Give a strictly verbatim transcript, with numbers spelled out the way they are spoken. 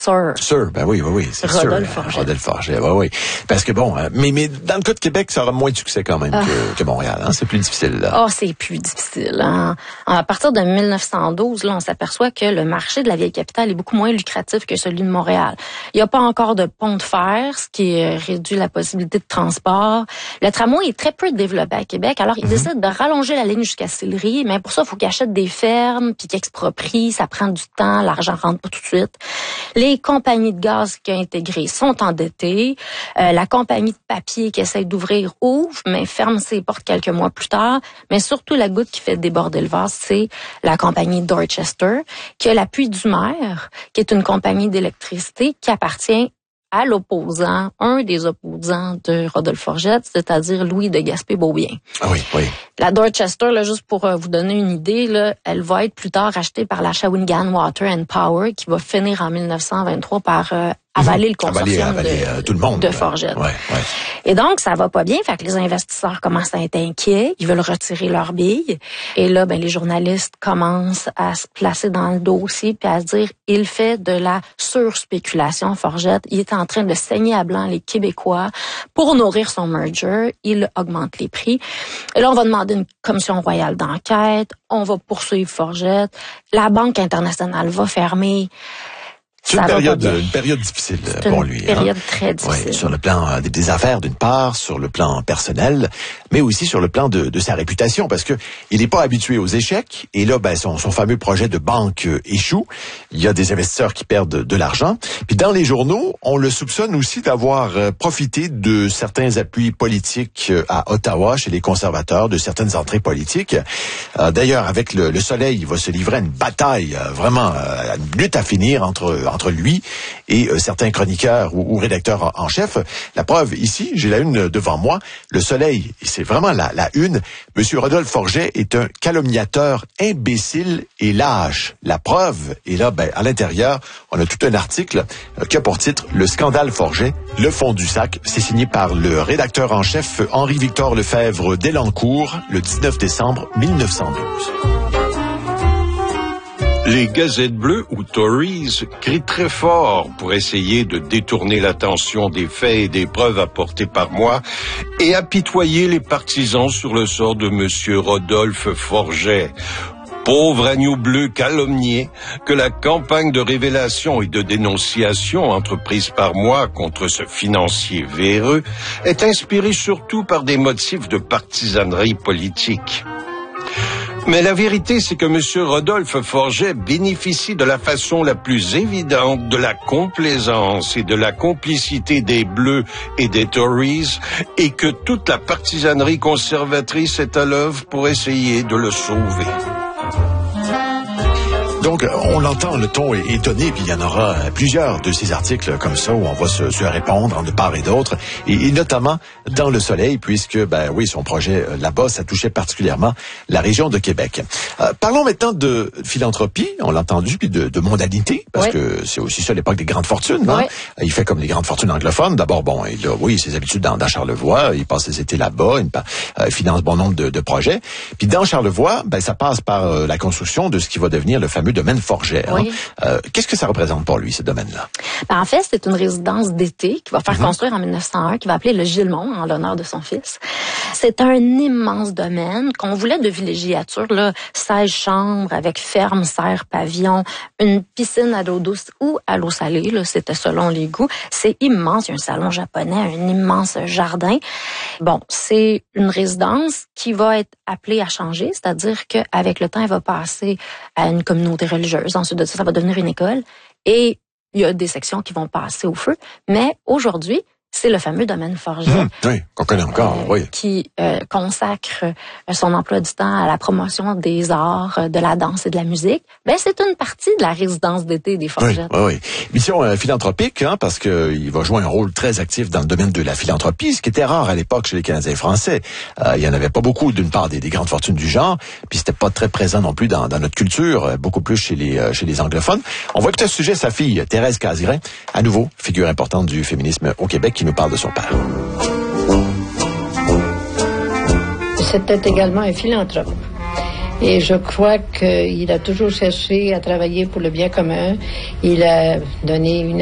Sir. Sir, ben oui, oui, oui, c'est Rodolphe sûr. Forget. Rodolphe Forget, oui, oui. Parce que bon, mais, mais dans le cas de Québec, ça aura moins de succès quand même ah. que, que Montréal, hein. C'est plus difficile, là. Oh, c'est plus difficile, hein. À partir de mille neuf cent douze, là, on s'aperçoit que le marché de la vieille capitale est beaucoup moins lucratif que celui de Montréal. Il n'y a pas encore de pont de fer, ce qui réduit la possibilité de transport. Le tramway est très peu développé à Québec, alors ils mm-hmm. décident de rallonger la ligne jusqu'à Sillery, mais pour ça, il faut qu'ils achètent des fermes, puis qu'ils exproprient, ça prend du temps, l'argent rentre pas tout de suite. Les compagnies de gaz qui ont intégré sont endettées. Euh, la compagnie de papier qui essaie d'ouvrir ouvre, mais ferme ses portes quelques mois plus tard. Mais surtout, la goutte qui fait déborder le vase, c'est la compagnie Dorchester, qui a l'appui du maire, qui est une compagnie d'électricité qui appartient à l'opposant, un des opposants de Rodolphe Forget, c'est-à-dire Louis de Gaspé-Beaubien. Ah oui, oui. La Dorchester, là, juste pour euh, vous donner une idée, là, elle va être plus tard rachetée par la Shawinigan Water and Power, qui va finir en mille neuf cent vingt-trois par euh, avaler le consortium avaler, avaler, de, euh, tout le monde, de Forget. Ouais, ouais. Et donc, ça va pas bien, fait que les investisseurs commencent à être inquiets, ils veulent retirer leurs billes. Et là, ben les journalistes commencent à se placer dans le dossier puis à se dire, il fait de la surspéculation, Forget. Il est en train de saigner à blanc les Québécois pour nourrir son merger. Il augmente les prix. Et là, on va demander une commission royale d'enquête. On va poursuivre Forget. La Banque internationale va fermer. C'est une période, une période difficile C'est pour une lui. période hein. très difficile. Oui, sur le plan euh, des affaires d'une part, sur le plan personnel, mais aussi sur le plan de, de sa réputation, parce que il n'est pas habitué aux échecs. Et là, ben son, son fameux projet de banque euh, échoue. Il y a des investisseurs qui perdent de, de l'argent. Puis dans les journaux, on le soupçonne aussi d'avoir euh, profité de certains appuis politiques euh, à Ottawa chez les conservateurs, de certaines entrées politiques. Euh, d'ailleurs, avec le, le Soleil, il va se livrer à une bataille, euh, vraiment euh, une lutte à finir entre entre lui et euh, certains chroniqueurs ou, ou rédacteurs en, en chef. La preuve, ici, j'ai la une devant moi, le Soleil, c'est vraiment la, la une. Monsieur Rodolphe Forget est un calomniateur imbécile et lâche. La preuve, et là, ben, à l'intérieur, on a tout un article euh, qui a pour titre « Le scandale Forget, le fond du sac ». C'est signé par le rédacteur en chef Henri-Victor Lefebvre d'Elancourt, le dix-neuf décembre mille neuf cent douze. Les Gazettes bleues ou Tories crient très fort pour essayer de détourner l'attention des faits et des preuves apportées par moi et apitoyer les partisans sur le sort de Monsieur Rodolphe Forget. Pauvre agneau bleu calomnié, que la campagne de révélation et de dénonciation entreprise par moi contre ce financier véreux est inspirée surtout par des motifs de partisanerie politique. Mais la vérité, c'est que M. Rodolphe Forget bénéficie de la façon la plus évidente de la complaisance et de la complicité des Bleus et des Tories, et que toute la partisanerie conservatrice est à l'œuvre pour essayer de le sauver. Donc, on l'entend, le ton est étonné, puis il y en aura plusieurs de ces articles comme ça où on va se, se répondre de part et d'autre, et, et notamment dans Le Soleil, puisque, ben oui, son projet là-bas, ça touchait particulièrement la région de Québec. Euh, parlons maintenant de philanthropie, on l'a entendu, puis de, de mondanité, parce oui. que c'est aussi ça l'époque des grandes fortunes. Hein? Oui. Il fait comme les grandes fortunes anglophones. D'abord, bon, il a, oui, ses habitudes dans, dans Charlevoix, il passe ses étés là-bas, il euh, finance bon nombre de, de projets. Puis dans Charlevoix, ben ça passe par euh, la construction de ce qui va devenir le fameux domaine Forget. Hein? Oui. Euh, qu'est-ce que ça représente pour lui, ce domaine-là? Ben, en fait, c'est une résidence d'été qu'il va faire mm-hmm. construire en mille neuf cent un, qu'il va appeler le Gilmont, en l'honneur de son fils. C'est un immense domaine qu'on voulait de villégiature, là, seize chambres avec ferme, serre, pavillon, une piscine à l'eau douce ou à l'eau salée, là, c'était selon les goûts. C'est immense, il y a un salon japonais, un immense jardin. Bon, c'est une résidence qui va être appelée à changer, c'est-à-dire qu'avec le temps, elle va passer à une communauté religieuse. Ensuite de ça, ça va devenir une école. Et il y a des sections qui vont passer au feu. Mais aujourd'hui, c'est le fameux domaine Forget. Mmh, oui, qu'on connaît encore, euh, oui. Qui euh, consacre euh, son emploi du temps à la promotion des arts, euh, de la danse et de la musique. Ben, c'est une partie de la résidence d'été des Forget. Oui, oui, oui. Mission euh, philanthropique, hein, parce que il va jouer un rôle très actif dans le domaine de la philanthropie, ce qui était rare à l'époque chez les Canadiens français. Euh, il y en avait pas beaucoup, d'une part, des, des grandes fortunes du genre, puis c'était pas très présent non plus dans, dans notre culture, euh, beaucoup plus chez les euh, chez les anglophones. On va écouter ce sujet, sa fille, Thérèse Casirin, à nouveau, figure importante du féminisme au Québec, qui nous parle de son père. C'était également un philanthrope. Et je crois qu'il a toujours cherché à travailler pour le bien commun. Il a donné une